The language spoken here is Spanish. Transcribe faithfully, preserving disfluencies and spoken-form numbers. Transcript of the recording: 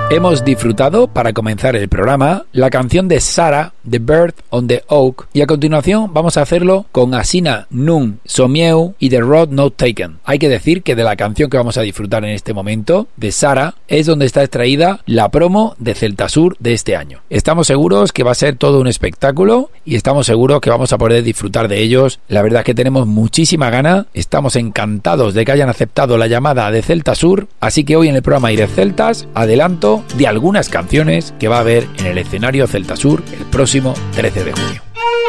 Hemos disfrutado, para comenzar el programa, la canción de Sarah, The Bird on the Oak, y a continuación vamos a hacerlo con Asina Nun Somieu y The Road Not Taken. Hay que decir que de la canción que vamos a disfrutar en este momento, de Sarah, es donde está extraída la promo de Celtasur de este año. Estamos seguros que va a ser todo un espectáculo y estamos seguros que vamos a poder disfrutar de ellos. La verdad es que tenemos muchísima gana, estamos encantados de que hayan aceptado la llamada de Celtasur, así que hoy en el programa Aires Celtas adelanto de algunas canciones que va a haber en el escenario Celtasur el próximo trece de junio.